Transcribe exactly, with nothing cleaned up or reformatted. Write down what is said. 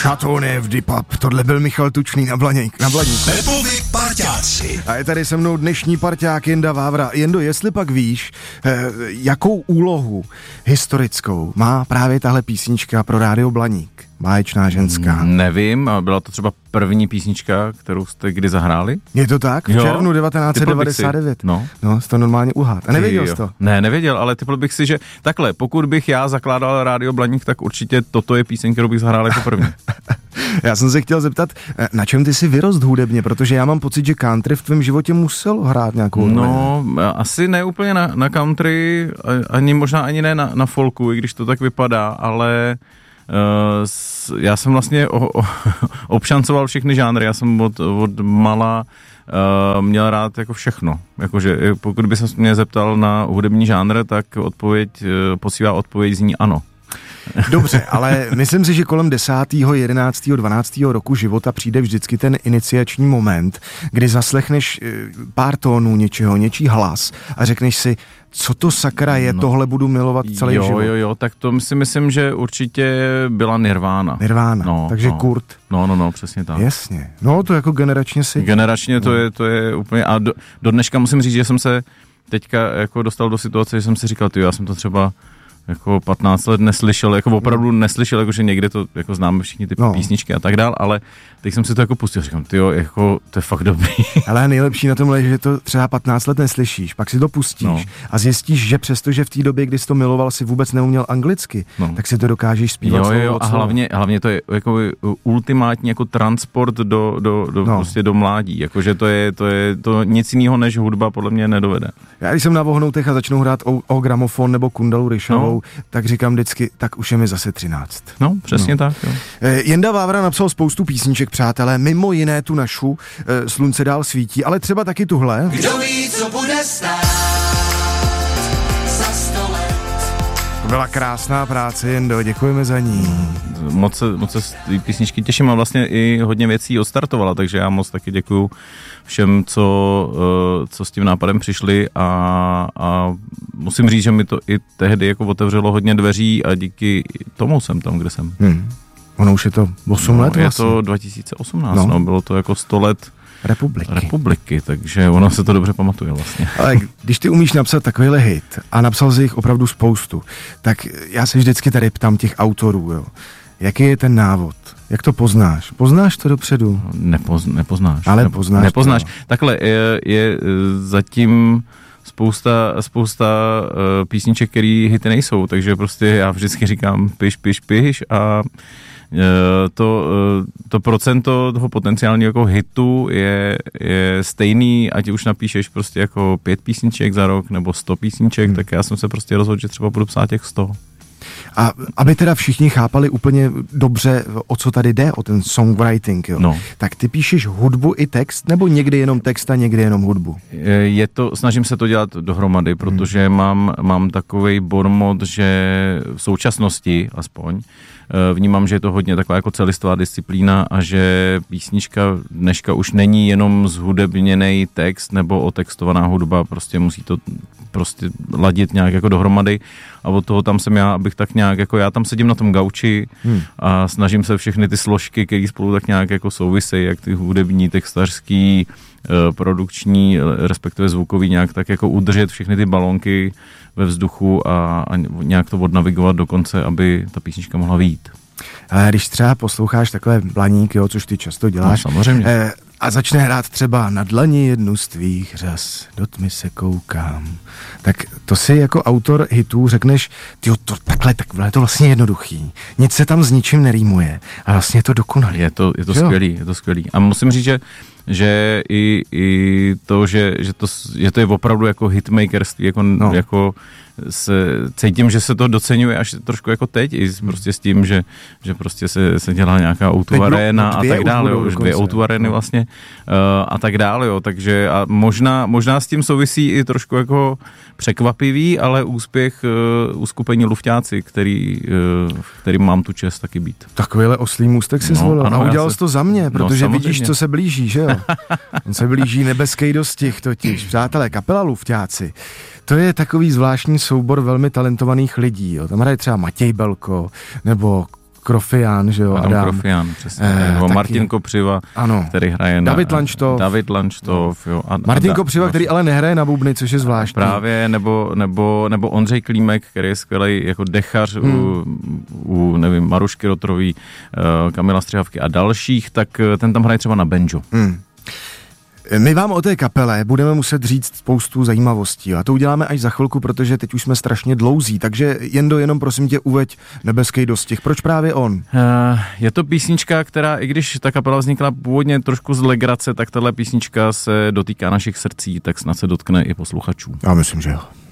Chateauneuf du Pape, tohle byl Michal Tučný na Blaník, na Blaníku. Pepovi parťáci. A je tady se mnou dnešní parťák Jenda Vávra. Jendo, jestli pak víš, eh, jakou úlohu historickou má právě tahle písnička pro Rádio Blaník? Báječná ženská. Nevím, a byla to třeba první písnička, kterou jste kdy zahráli? Je to tak? V Jo, červnu devatenáct set devadesát devět. No. No, jsi to normálně uhát. A nevěděl jsi to? Ne, nevěděl, ale typl bych si, že takhle, pokud bych já zakládal Rádio Blaník, tak určitě toto je píseň, kterou bych zahrál jako první. Já jsem se chtěl zeptat, na čem ty jsi vyrost hudebně, protože já mám pocit, že country v tvém životě muselo hrát nějakou roli. No, asi ne úplně na, na country, ani možná ani ne na, na folku, i když to tak vypadá, ale uh, já jsem vlastně o, o, obšancoval všechny žánry, já jsem od, od mala uh, měl rád jako všechno. Jakože pokud by se mě zeptal na hudební žánr, tak odpověď, uh, posílá odpověď zní ano. Dobře, ale myslím si, že kolem desátého, jedenáctého, dvanáctého roku života přijde vždycky ten iniciační moment, kdy zaslechneš pár tónů něčeho, něčí hlas a řekneš si, co to sakra je, no, tohle budu milovat celý jo, život. Jo, jo, tak to si myslím, že určitě byla Nirvana. Nirvana, no, takže no. Kurt. No, no, no, přesně tak. Jasně, no to jako generačně si... Generačně to, no. je, to je úplně, a do, do dneška musím říct, že jsem se teďka jako dostal do situace, že jsem si říkal, tyjo, já jsem to třeba jako patnáct let neslyšel, jako opravdu neslyšel, jakože někde to jako známe všichni ty no. písničky a tak dál, ale teď jsem si to jako pustil, říkám, tyjo, jako to je fakt dobrý. Ale nejlepší na tom je, že to třeba patnáct let neslyšíš, pak si to pustíš no. a zjistíš, že přestože v té době, kdy jsi to miloval, si vůbec neuměl anglicky, no. tak si to dokážeš zpívat. Jo, jo, a hlavně, hlavně to je jako ultimátní jako transport do, do, do, no. prostě do mládí, jakože to je, to je to nic jiného než hudba podle mě nedovede. Já když jsem na vohnoutech a začnu hrát o, o gramofon nebo Kundalu Ryšavou, no. tak říkám vždycky, tak už je mi zase třináct. No, přesně no. tak. Jo. Jenda Vávra napsal spoustu písniček, přátelé, mimo jiné tu našu, Slunce dál svítí, ale třeba taky tuhle. Kdo ví, co bude stát za sto let. To byla krásná práce, Jendo, děkujeme za ní. Moc se, moc se z té písničky těším a vlastně i hodně věcí odstartovala, takže já moc taky děkuju všem, co, co s tím nápadem přišli a, a musím říct, že mi to i tehdy jako otevřelo hodně dveří a díky tomu jsem tam, kde jsem. Hmm. Ono už je to osm no, let vlastně. Je to dva tisíce osmnáct, no. no, bylo to jako sto let republiky. republiky, takže ono se to dobře pamatuje vlastně. Ale když ty umíš napsat takovýhle hit a napsal jsi jich opravdu spoustu, tak já se vždycky tady ptám těch autorů, jo. Jaký je ten návod? Jak to poznáš? Poznáš to dopředu? Nepoz, nepoznáš. Ale poznáš. Nepoznáš. To. Takhle je, je zatím spousta, spousta uh, písniček, který hity nejsou, takže prostě já vždycky říkám piš, piš, piš a uh, to, uh, to procento toho potenciálního jako hitu je, je stejný, ať už napíšeš prostě jako pět písniček za rok nebo sto písniček, hmm. tak já jsem se prostě rozhodl, že třeba budu psát těch sto. A aby teda všichni chápali úplně dobře, o co tady jde, o ten songwriting, jo. No. Tak ty píšeš hudbu i text, nebo někdy jenom text a někdy jenom hudbu? Je to, snažím se to dělat dohromady, protože hmm. mám, mám takovej bormot, že v současnosti aspoň vnímám, že je to hodně taková jako celistvá disciplína a že písnička dneška už není jenom zhudebněnej text nebo otextovaná hudba, prostě musí to prostě ladit nějak jako dohromady a od toho tam jsem já, abych tak nějak, jako já tam sedím na tom gauči hmm. a snažím se všechny ty složky, které spolu tak nějak jako souvisejí, jak ty hudební, textařský, produkční, respektive zvukový, nějak tak jako udržet všechny ty balónky ve vzduchu a, a nějak to odnavigovat do konce, aby ta písnička mohla vyjít. Ale když třeba posloucháš takové Blaník, jo, což ty často děláš, no, samozřejmě. Eh, a začne hrát třeba Na dlani jednu z tvých řas, do tmy se koukám, tak to si jako autor hitů řekneš, tyjo, to takhle, takhle je to vlastně jednoduchý, nic se tam s ničím nerýmuje a vlastně je to dokonalý. Je to, je to skvělý, je to skvělý. A musím říct, že že i, i to, že, že, to, že to je opravdu jako hitmakerství, jako, no. jako se, cítím, že se to doceňuje až trošku jako teď, i prostě s tím, že, že prostě se, se dělá nějaká ó dva arena a tak dále, jo, už dvě ó dva areny vlastně uh, a tak dále, jo, takže a možná, možná s tím souvisí i trošku jako překvapivý, ale úspěch uh, uskupení Lufťáci, který, uh, kterým mám tu čest taky být. Takovýhle oslý můstek si no, zvolil ano, a udělal jsi se... to za mě, protože no, vidíš, co se blíží, že jo? On se blíží nebeský dostih totiž. Přátelé, kapela Lufťáci, to je takový zvláštní soubor velmi talentovaných lidí, jo. Tam hraje třeba Matěj Belko, nebo Krofián, že jo, Adam, Adam. Krofián, přesně. Eh, Nebo taky. Martin Kopřiva, Ano. který hraje na... David Lanštov. David Lanštov, jo. A, Martin a, Kopřiva, který ale nehraje na bubny, což je zvláštní. Právě, nebo, nebo, nebo Ondřej Klímek, který je skvělý jako dechař hmm. u, u, nevím, Marušky Rotrový, uh, Kamila Střihavky a dalších, tak ten tam hraje třeba na banjo. Hmm. My vám o té kapele budeme muset říct spoustu zajímavostí a to uděláme až za chvilku, protože teď už jsme strašně dlouzí, takže Jendo, jenom prosím tě uveď Nebeský dostih. Proč právě on? Uh, je to písnička, která, i když ta kapela vznikla původně trošku z legrace, tak tahle písnička se dotýká našich srdcí, tak snad se dotkne i posluchačů. Já myslím, že jo.